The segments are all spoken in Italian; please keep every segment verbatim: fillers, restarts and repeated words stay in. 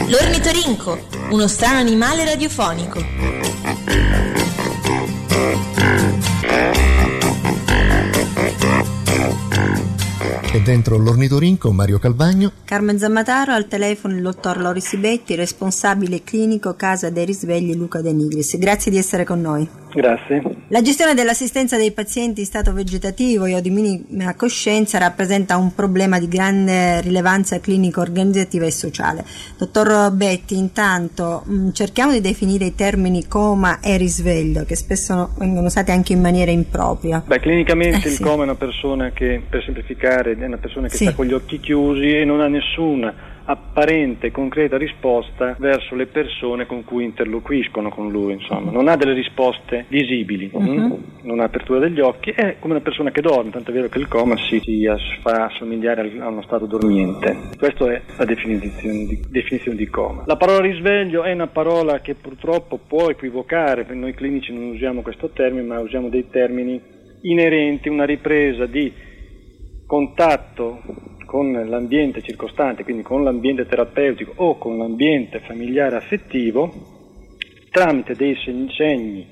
L'ornitorinco, uno strano animale radiofonico. E dentro l'ornitorinco Mario Calvagno, Carmen Zammataro, al telefono il dottor Loris Betti, responsabile clinico Casa dei Risvegli Luca De Nigris. Grazie di essere con noi. Grazie. La gestione dell'assistenza dei pazienti in stato vegetativo o di minima coscienza rappresenta un problema di grande rilevanza clinico, organizzativa e sociale. Dottor Betti, intanto mh, cerchiamo di definire i termini coma e risveglio, che spesso vengono usati anche in maniera impropria. Beh, clinicamente eh, il sì. coma è una persona che, per semplificare, è una persona che sì. sta con gli occhi chiusi e non ha nessuna apparente, concreta risposta verso le persone con cui interloquiscono con lui, insomma, non ha delle risposte visibili, uh-huh. mh? non ha apertura degli occhi, è come una persona che dorme, tanto è vero che il coma si, si fa assomigliare a uno stato dormiente. Questa è la definizione di, definizione di coma. La parola risveglio è una parola che purtroppo può equivocare, perché noi clinici non usiamo questo termine, ma usiamo dei termini inerenti a una ripresa di contatto con l'ambiente circostante, quindi con l'ambiente terapeutico o con l'ambiente familiare affettivo, tramite dei segni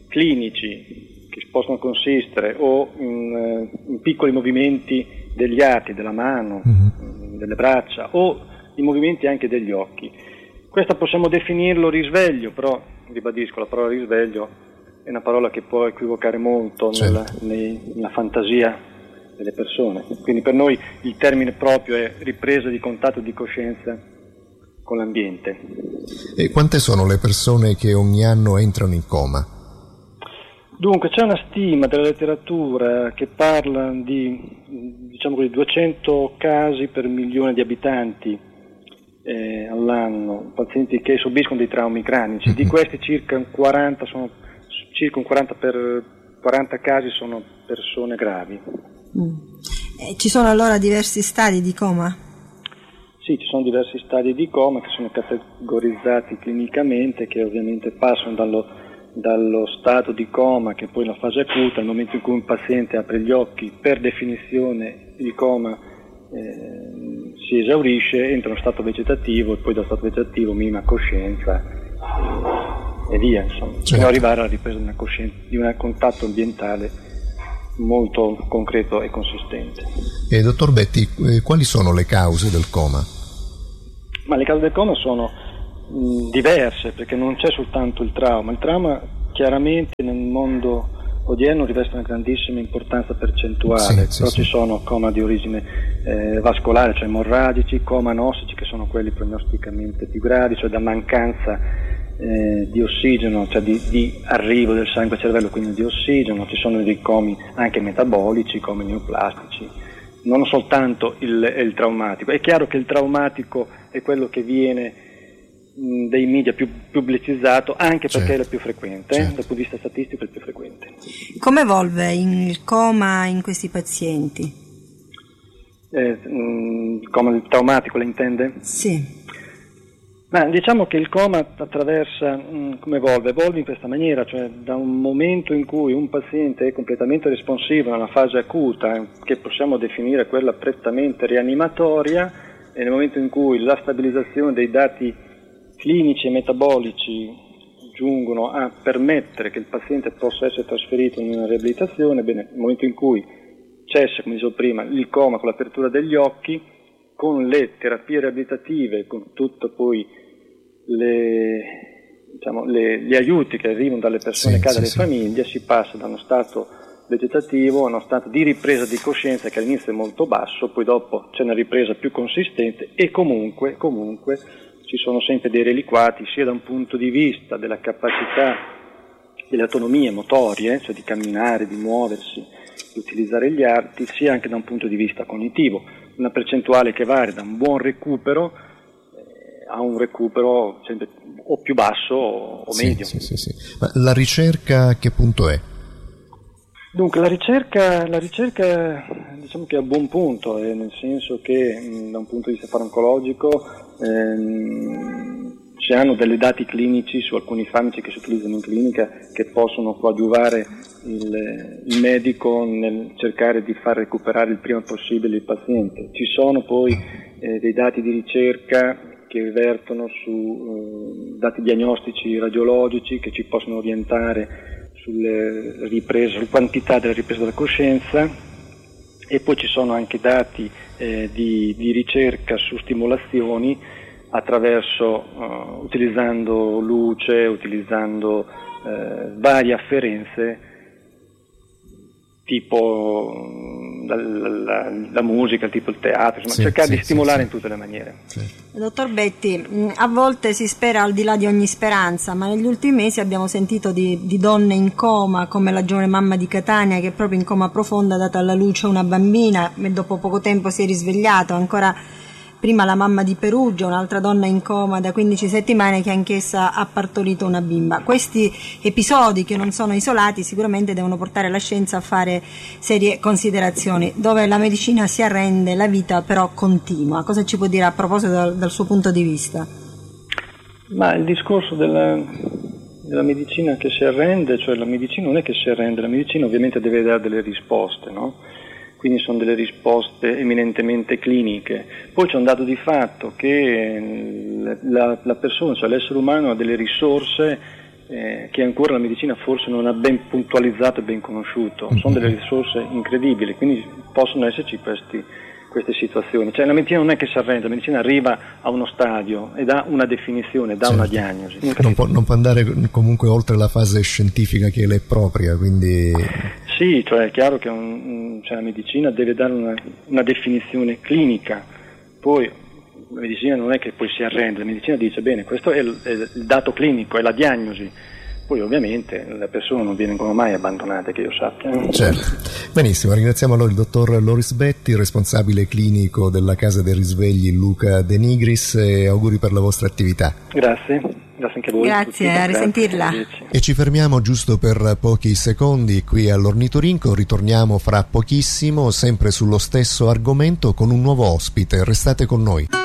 clinici che possono consistere o in, in piccoli movimenti degli arti, della mano, mm-hmm. delle braccia o i movimenti anche degli occhi. Questo possiamo definirlo risveglio, però ribadisco, la parola risveglio è una parola che può equivocare molto certo. nella, nei, nella fantasia delle persone, quindi per noi il termine proprio è ripresa di contatto di coscienza con l'ambiente. E quante sono le persone che ogni anno entrano in coma? Dunque c'è una stima della letteratura che parla di diciamo così duecento casi per milione di abitanti eh, all'anno, pazienti che subiscono dei traumi cranici. Mm-hmm. Di questi circa un quaranta sono circa un quaranta per quaranta casi sono persone gravi. Mm. Eh, ci sono allora diversi stadi di coma? Sì, ci sono diversi stadi di coma che sono categorizzati clinicamente, che ovviamente passano dallo, dallo stato di coma, che è poi la fase acuta, al momento in cui un paziente apre gli occhi, per definizione il coma eh, si esaurisce, entra in uno stato vegetativo e poi dallo stato vegetativo minima coscienza e, e via, insomma, certo. fino ad arrivare alla ripresa di una coscienza, di un contatto ambientale molto concreto e consistente. E dottor Betti, eh, quali sono le cause del coma? Ma le cause del coma sono mh, diverse, perché non c'è soltanto il trauma. Il trauma chiaramente nel mondo odierno riveste una grandissima importanza percentuale, sì, però sì, ci sì. sono coma di origine eh, vascolare, cioè emorragici, coma anossici, che sono quelli prognosticamente più gravi, cioè da mancanza Eh, di ossigeno, cioè di, di arrivo del sangue al cervello, quindi di ossigeno. Ci sono dei comi anche metabolici, comi neoplastici, non soltanto il, il traumatico. È chiaro che il traumatico è quello che viene mh, dai media più pubblicizzato, anche perché certo. è il più frequente, certo. eh, dal punto di vista statistico è il più frequente. Come evolve il coma in questi pazienti? Eh, mh, il coma traumatico, la intende? Sì. Ma diciamo che il coma attraversa, mh, come evolve? Evolve in questa maniera, cioè da un momento in cui un paziente è completamente responsivo nella fase acuta, che possiamo definire quella prettamente rianimatoria, e nel momento in cui la stabilizzazione dei dati clinici e metabolici giungono a permettere che il paziente possa essere trasferito in una riabilitazione, bene, nel momento in cui cessa, come dicevo prima, il coma con l'apertura degli occhi, con le terapie riabilitative, con tutto poi le, diciamo, le, gli aiuti che arrivano dalle persone, sì, dalle sì, famiglie, sì. si passa da uno stato vegetativo a uno stato di ripresa di coscienza che all'inizio è molto basso, poi dopo c'è una ripresa più consistente e comunque, comunque ci sono sempre dei reliquati, sia da un punto di vista della capacità delle autonomie motorie, cioè di camminare, di muoversi, di utilizzare gli arti, sia anche da un punto di vista cognitivo. Una percentuale che varia da un buon recupero eh, a un recupero sempre o più basso o, o sì, medio. Sì, sì, sì. Ma la ricerca a che punto è? Dunque la ricerca, la ricerca diciamo che è a buon punto, eh, nel senso che mh, da un punto di vista farmacologico ehm, ci hanno dei dati clinici su alcuni farmaci che si utilizzano in clinica che possono coadiuvare il, il medico nel cercare di far recuperare il prima possibile il paziente. Ci sono poi eh, dei dati di ricerca che vertono su eh, dati diagnostici radiologici che ci possono orientare sulle riprese, sulla quantità della ripresa della coscienza, e poi ci sono anche dati eh, di, di ricerca su stimolazioni attraverso, uh, utilizzando luce, utilizzando uh, varie afferenze tipo la, la, la musica, tipo il teatro, insomma, sì, cercare sì, di stimolare sì, in tutte le maniere. Sì. Dottor Betti, a volte si spera al di là di ogni speranza, ma negli ultimi mesi abbiamo sentito di, di donne in coma, come la giovane mamma di Catania che proprio in coma profonda ha dato alla luce una bambina e dopo poco tempo si è risvegliato, ancora prima la mamma di Perugia, un'altra donna in coma da quindici settimane che anch'essa ha partorito una bimba. Questi episodi, che non sono isolati, sicuramente devono portare la scienza a fare serie considerazioni. Dove la medicina si arrende, la vita però continua. Cosa ci può dire a proposito dal, dal suo punto di vista? Ma il discorso della, della medicina che si arrende, cioè la medicina non è che si arrende, la medicina ovviamente deve dare delle risposte, no? Quindi sono delle risposte eminentemente cliniche. Poi c'è un dato di fatto che la, la persona, cioè l'essere umano, ha delle risorse eh, che ancora la medicina forse non ha ben puntualizzato e ben conosciuto. Sono delle risorse incredibili, quindi possono esserci questi, queste situazioni. Cioè la medicina non è che si arrende, la medicina arriva a uno stadio e dà una definizione, dà certo. una diagnosi. Non può, non può andare comunque oltre la fase scientifica che le è propria, quindi... Sì, cioè è chiaro che un, cioè la medicina deve dare una, una definizione clinica, poi la medicina non è che poi si arrende, la medicina dice bene, questo è il, è il dato clinico, è la diagnosi, poi ovviamente le persone non vengono mai abbandonate, che io sappia. Certo. Benissimo, ringraziamo allora il dottor Loris Betti, responsabile clinico della Casa dei Risvegli Luca De Nigris, e auguri per la vostra attività. Grazie. Grazie anche a voi. Grazie, a risentirla. Grazie. E ci fermiamo giusto per pochi secondi qui all'Ornitorinco, ritorniamo fra pochissimo sempre sullo stesso argomento con un nuovo ospite, restate con noi.